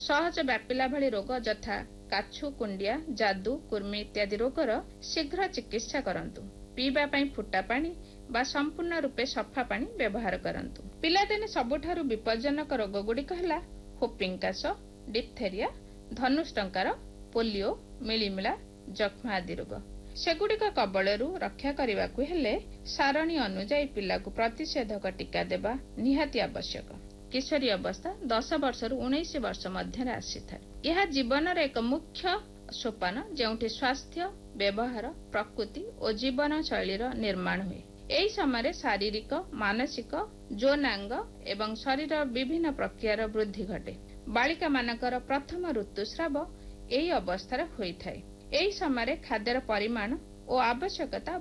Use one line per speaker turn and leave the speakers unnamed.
सहज व्यापिला भली रोग यथा काछु कुंडिया जादू कुर्मी इत्यादि रोगर शीघ्र चिकित्सा करंतु। पीवा पई फुटा पानी बा संपूर्ण रूपे सफा पानी व्यवहार करंतु। पिलादिने सबुठारु विपज्जनक रोग गुड़िक हला होपिंग काश, डिप्थेरिया, धनुष्टंकार, पोलियो, मिलिमिला, जक्ष्मा आदि रोग। सेगुड़िक कबलरू रक्षा करने हेले सारणी अनुजाई पिलाକୁ प्रतिषेधक टीका देवा निहाती आवश्यक। किशोरी अवस्था 10 वर्षରୁ 19 वर्ष मध्य आसीଥାଏ। यह जीवन एक मुख्य सोपान जेउठी स्वास्थ्य व्यवहार प्रकृति और जीवन शैलीर निर्माण हुए। एही समय शारीरिक मानसिक यौनांग एवं शरीर विभिन्न प्रक्रियार वृद्धि घटे। बालिका मानकर प्रथम ऋतुस्राव एही अवस्था होइଥାଏ। एही समय खाद्यर परिमाण और आवश्यकता